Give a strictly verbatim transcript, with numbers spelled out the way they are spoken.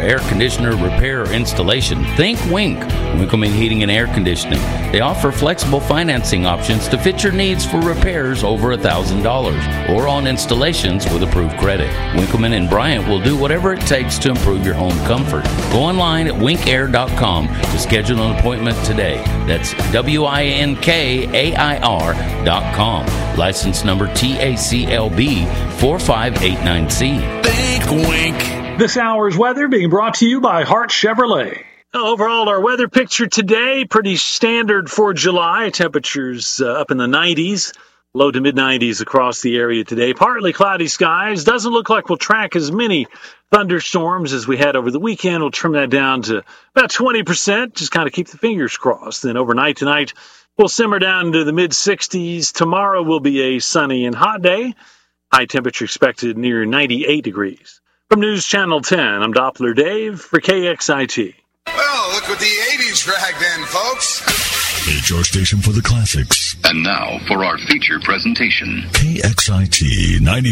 air conditioner repair or installation, think Wink. Winkleman Heating and Air Conditioning. They offer flexible financing options to fit your needs for repairs over one thousand dollars or on installations with approved credit. Winkleman and Bryant will do whatever it takes to improve your home comfort. Go online at wink air dot com to schedule an appointment today. That's W I N K A I R dot com. License number T A C L B four five eight nine C. Think Wink. This hour's weather being brought to you by Hart Chevrolet. Overall, our weather picture today, pretty standard for July. Temperatures uh, up in the nineties, low to mid nineties across the area today. Partly cloudy skies. Doesn't look like we'll track as many thunderstorms as we had over the weekend. We'll trim that down to about twenty percent. Just kind of keep the fingers crossed. Then overnight tonight, we'll simmer down to the mid sixties. Tomorrow will be a sunny and hot day. High temperature expected near ninety-eight degrees. From News Channel ten, I'm Doppler Dave for K X I T. Well, look what the eighties dragged in, folks. It's your station for the classics. And now for our feature presentation. K X I T ninety.